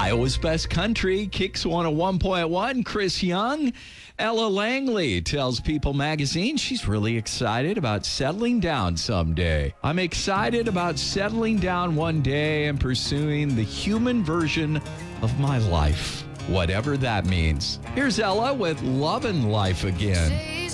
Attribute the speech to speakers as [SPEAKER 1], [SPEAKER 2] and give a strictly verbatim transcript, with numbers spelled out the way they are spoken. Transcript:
[SPEAKER 1] Iowa's Best Country, Kicks one oh one point one, Chris Young. Ella Langley tells People magazine she's really excited about settling down someday. I'm excited about settling down one day and pursuing the human version of my life, whatever that means. Here's Ella with Lovin' Life Again.